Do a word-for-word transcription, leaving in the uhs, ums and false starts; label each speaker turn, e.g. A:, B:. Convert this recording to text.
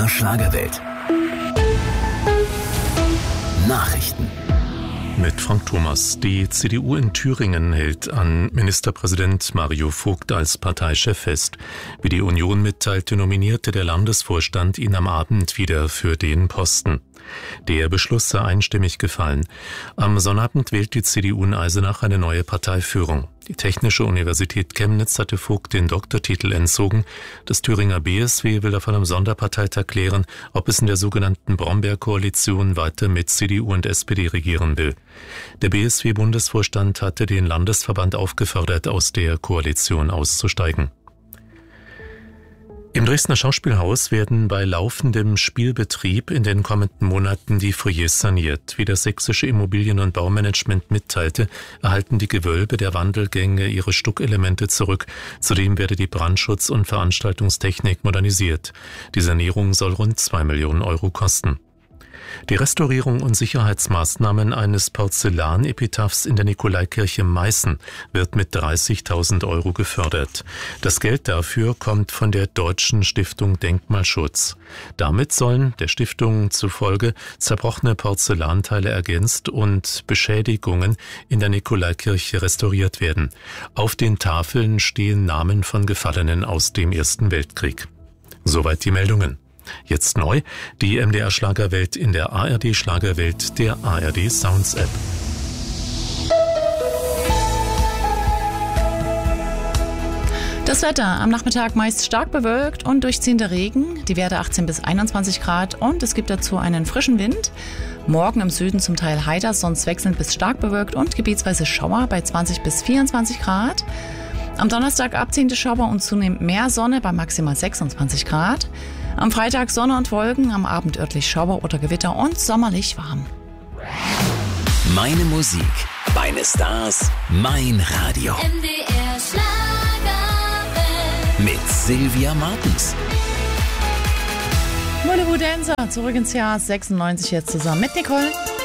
A: der Schlagerwelt. Nachrichten.
B: Mit Frank Thomas. Die C D U in Thüringen hält an Ministerpräsident Mario Vogt als Parteichef fest. Wie die Union mitteilte, nominierte der Landesvorstand ihn am Abend wieder für den Posten. Der Beschluss sei einstimmig gefallen. Am Sonnabend wählt die C D U in Eisenach eine neue Parteiführung. Die Technische Universität Chemnitz hatte Vogt den Doktortitel entzogen. Das Thüringer B S W will auf einem Sonderparteitag klären, ob es in der sogenannten Brombeerkoalition weiter mit C D U und S P D regieren will. Der B S W-Bundesvorstand hatte den Landesverband aufgefordert, aus der Koalition auszusteigen. Im Dresdner Schauspielhaus werden bei laufendem Spielbetrieb in den kommenden Monaten die Foyers saniert. Wie das sächsische Immobilien- und Baumanagement mitteilte, erhalten die Gewölbe der Wandelgänge ihre Stuckelemente zurück. Zudem werde die Brandschutz- und Veranstaltungstechnik modernisiert. Die Sanierung soll rund zwei Millionen Euro kosten. Die Restaurierung und Sicherheitsmaßnahmen eines Porzellanepitaphs in der Nikolaikirche Meißen wird mit dreißigtausend Euro gefördert. Das Geld dafür kommt von der Deutschen Stiftung Denkmalschutz. Damit sollen der Stiftung zufolge zerbrochene Porzellanteile ergänzt und Beschädigungen in der Nikolaikirche restauriert werden. Auf den Tafeln stehen Namen von Gefallenen aus dem Ersten Weltkrieg. Soweit die Meldungen. Jetzt neu, die M D R Schlagerwelt in der A R D Schlagerwelt der A R D Sounds App.
C: Das Wetter am Nachmittag meist stark bewölkt und durchziehender Regen, die Werte achtzehn bis einundzwanzig Grad und es gibt dazu einen frischen Wind. Morgen im Süden zum Teil heiter, sonst wechselnd bis stark bewölkt und gebietsweise Schauer bei zwanzig bis vierundzwanzig Grad. Am Donnerstag abziehende Schauer und zunehmend mehr Sonne bei maximal sechsundzwanzig Grad. Am Freitag Sonne und Wolken, am Abend örtlich Schauer oder Gewitter und sommerlich warm.
A: Meine Musik, meine Stars, mein Radio.
D: M D R Schlagerwelt.
A: Mit Sylvia Martens.
C: Mollywood Dancer, zurück ins Jahr sechsundneunzig jetzt zusammen mit Nicole.